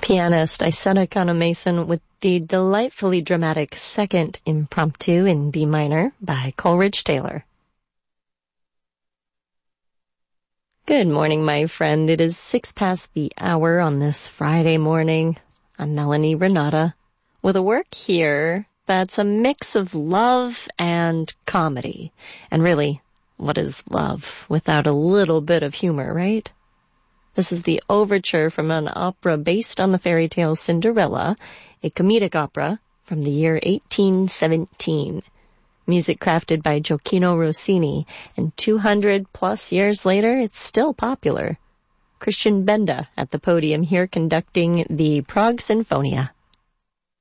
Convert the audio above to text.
Pianist Isetta Kana-Mason with the delightfully dramatic Second Impromptu in B minor by Coleridge Taylor. Good morning, my friend. It is 6 past the hour on this Friday morning. I'm Melanie Renata with a work here that's a mix of love and comedy. And really, what is love without a little bit of humor, right? This is the overture from an opera based on the fairy tale Cinderella, a comedic opera from the year 1817. Music crafted by Gioacchino Rossini, and 200 plus years later, it's still popular. Christian Benda at the podium here conducting the Prague Sinfonia.